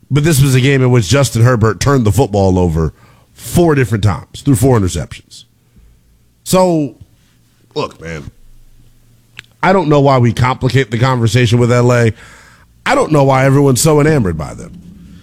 But this was a game in which Justin Herbert turned the football over 4 different times through 4 interceptions. So, look, man, I don't know why we complicate the conversation with LA. I don't know why everyone's so enamored by them.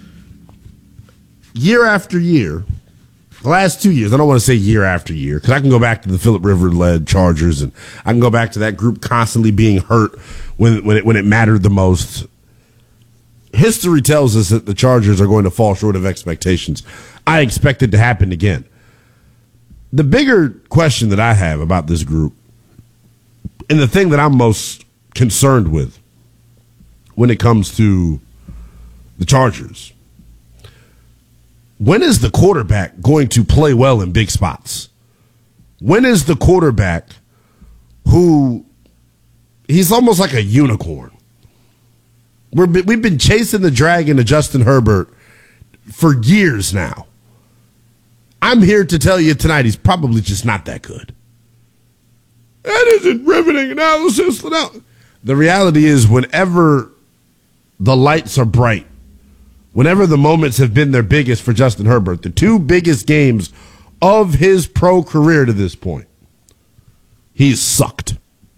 Year after year, the last 2 years, I don't want to say year after year, because I can go back to the Phillip Rivers-led Chargers, and I can go back to that group constantly being hurt when it mattered the most. History tells us that the Chargers are going to fall short of expectations. I expect it to happen again. The bigger question that I have about this group, and the thing that I'm most concerned with when it comes to the Chargers, when is the quarterback going to play well in big spots? When is the quarterback who, he's almost like a unicorn. We've been chasing the dragon of Justin Herbert for years now. I'm here to tell you tonight he's probably just not that good. That isn't riveting analysis. The reality is whenever the lights are bright, whenever the moments have been their biggest for Justin Herbert, the 2 biggest games of his pro career to this point, he's sucked.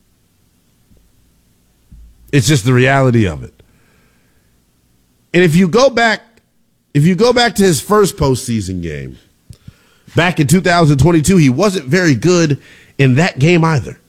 It's just the reality of it. And if you go back to his first postseason game, back in 2022, he wasn't very good in that game either.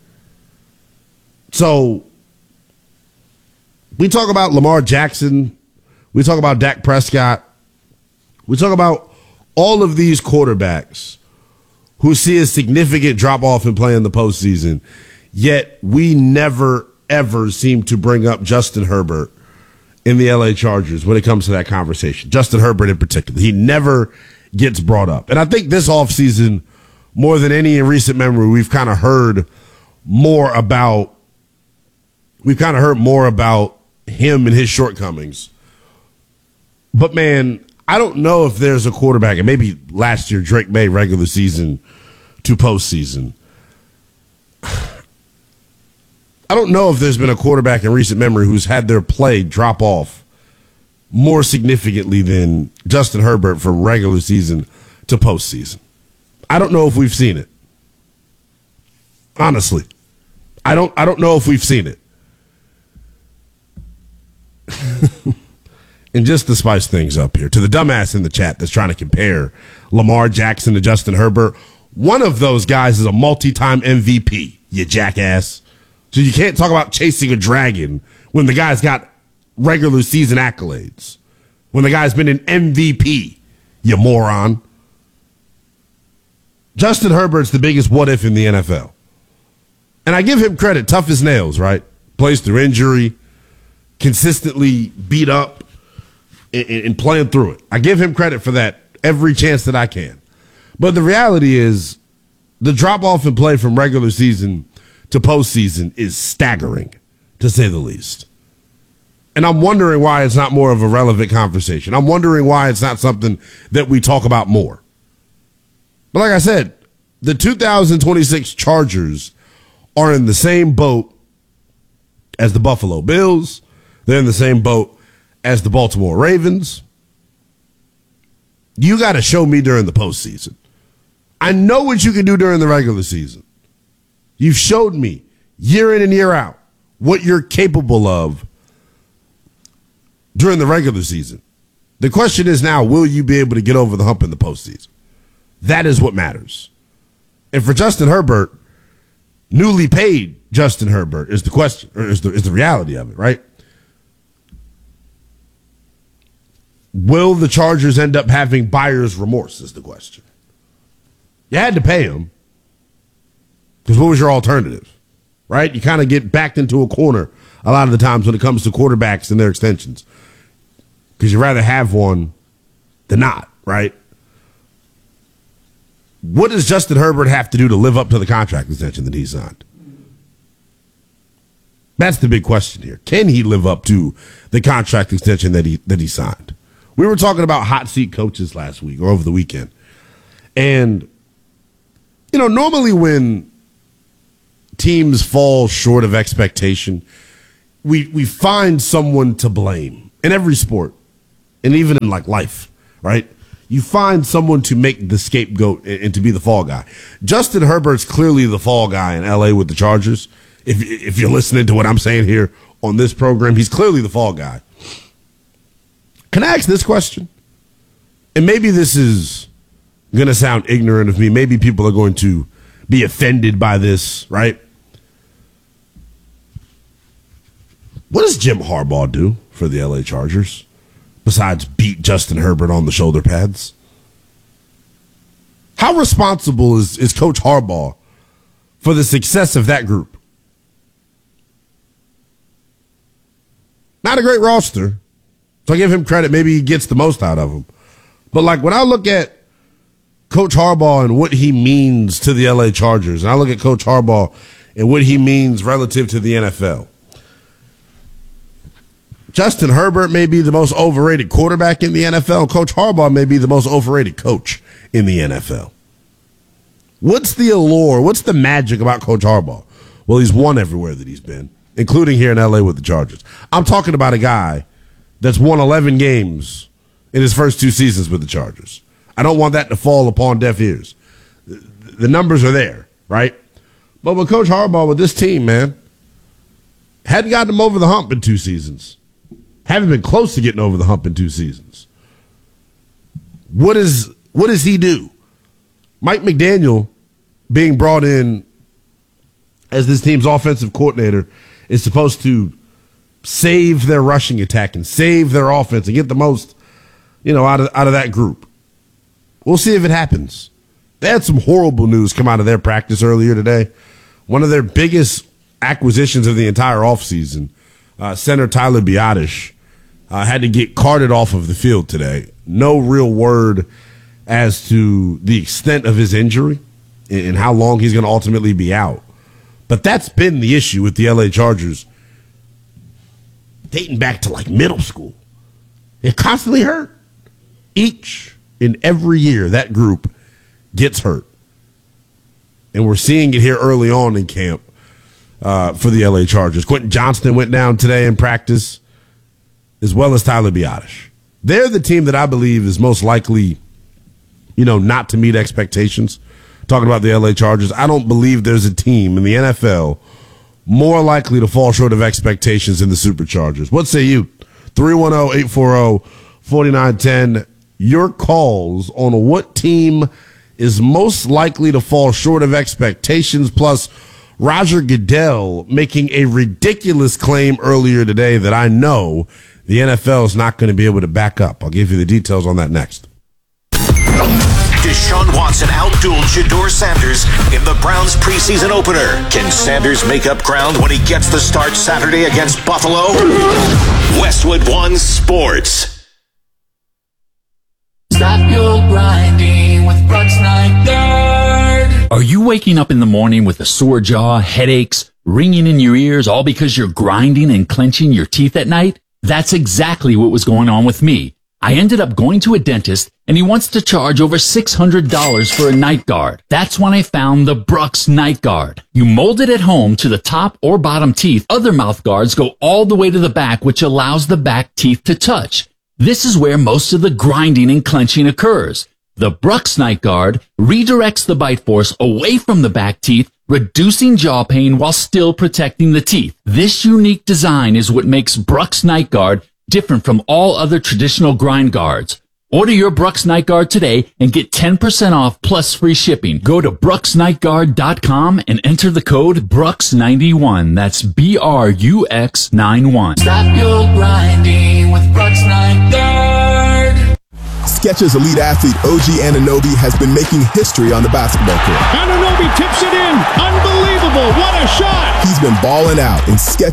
So we talk about Lamar Jackson, we talk about Dak Prescott, we talk about all of these quarterbacks who see a significant drop-off in play in the postseason, yet we never, ever seem to bring up Justin Herbert in the LA Chargers when it comes to that conversation. Justin Herbert in particular. He never gets brought up. And I think this offseason, more than any in recent memory, we've kind of heard more about him and his shortcomings. But, man, I don't know if there's a quarterback, and maybe last year Drake May regular season to postseason. I don't know if there's been a quarterback in recent memory who's had their play drop off more significantly than Justin Herbert from regular season to postseason. I don't know if we've seen it. Honestly, I don't know if we've seen it. And just to spice things up here, to the dumbass in the chat that's trying to compare Lamar Jackson to Justin Herbert, one of those guys is a multi-time MVP, you jackass. So you can't talk about chasing a dragon when the guy's got regular season accolades, when the guy's been an MVP, you moron. Justin Herbert's the biggest what if in the NFL. And I give him credit, tough as nails, right? Plays through injury, consistently beat up, and playing through it. I give him credit for that every chance that I can. But the reality is the drop-off in play from regular season to postseason is staggering, to say the least. And I'm wondering why it's not more of a relevant conversation. I'm wondering why it's not something that we talk about more. But like I said, the 2026 Chargers are in the same boat as the Buffalo Bills. They're in the same boat as the Baltimore Ravens. You got to show me during the postseason. I know what you can do during the regular season. You've showed me year in and year out what you're capable of during the regular season. The question is now, will you be able to get over the hump in the postseason? That is what matters. And for Justin Herbert, newly paid Justin Herbert is the question, or is the reality of it, right? Will the Chargers end up having buyer's remorse is the question. You had to pay him. Because what was your alternative, right? You kind of get backed into a corner a lot of the times when it comes to quarterbacks and their extensions. Because you'd rather have one than not, right? What does Justin Herbert have to do to live up to the contract extension that he signed? That's the big question here. Can he live up to the contract extension that he signed? We were talking about hot seat coaches last week or over the weekend. And, you know, normally when teams fall short of expectation, we find someone to blame in every sport. and even in like life, right? You find someone to make the scapegoat and to be the fall guy. Justin Herbert's clearly the fall guy in LA with the Chargers. If you're listening to what I'm saying here on this program, he's clearly the fall guy. Can I ask this question? And maybe this is going to sound ignorant of me. Maybe people are going to be offended by this, right? What does Jim Harbaugh do for the LA Chargers besides beat Justin Herbert on the shoulder pads? How responsible is Coach Harbaugh for the success of that group? Not a great roster, so I give him credit. Maybe he gets the most out of them. But like when I look at Coach Harbaugh and what he means to the LA Chargers, and I look at Coach Harbaugh and what he means relative to the NFL, Justin Herbert may be the most overrated quarterback in the NFL. Coach Harbaugh may be the most overrated coach in the NFL. What's the allure? What's the magic about Coach Harbaugh? Well, he's won everywhere that he's been, including here in LA with the Chargers. I'm talking about a guy that's won 11 games in his first 2 seasons with the Chargers. I don't want that to fall upon deaf ears. The numbers are there, right? But with Coach Harbaugh, with this team, man, hadn't gotten him over the hump in 2 seasons. Haven't been close to getting over the hump in 2 seasons. What does he do? Mike McDaniel being brought in as this team's offensive coordinator is supposed to save their rushing attack and save their offense and get the most, out of that group. We'll see if it happens. They had some horrible news come out of their practice earlier today. One of their biggest acquisitions of the entire offseason, center Tyler Biadasz, had to get carted off of the field today. No real word as to the extent of his injury and how long he's going to ultimately be out. But that's been the issue with the LA Chargers dating back to like middle school. They're constantly hurt. Each and every year that group gets hurt. And we're seeing it here early on in camp for the LA Chargers. Quentin Johnston went down today in practice, as well as Tyler Biadasz. They're the team that I believe is most likely, not to meet expectations. Talking about the LA Chargers, I don't believe there's a team in the NFL more likely to fall short of expectations than the Superchargers. What say you? 310-840-4910. Your calls on what team is most likely to fall short of expectations, plus Roger Goodell making a ridiculous claim earlier today that I know the NFL is not going to be able to back up. I'll give you the details on that next. Deshaun Watson outdueled Shedeur Sanders in the Browns preseason opener. Can Sanders make up ground when he gets the start Saturday against Buffalo? Westwood One Sports. Stop your grinding with Brooks Night Guard. Are you waking up in the morning with a sore jaw, headaches, ringing in your ears, all because you're grinding and clenching your teeth at night? That's exactly what was going on with me. I ended up going to a dentist, and he wants to charge over $600 for a night guard. That's when I found the Brooks Night Guard. You mold it at home to the top or bottom teeth. Other mouth guards go all the way to the back, which allows the back teeth to touch. This is where most of the grinding and clenching occurs. The Brooks Night Guard redirects the bite force away from the back teeth, reducing jaw pain while still protecting the teeth. This unique design is what makes Brooks Night Guard different from all other traditional grind guards. Order your Brooks Night Guard today and get 10% off plus free shipping. Go to brooksnightguard.com and enter the code BROOKS91. That's BRUX91. Stop your grinding with Brooks Night Guard. Skechers elite athlete OG Anunoby has been making history on the basketball court. Anunoby tips it in. Unbelievable. What a shot. He's been balling out, and Skechers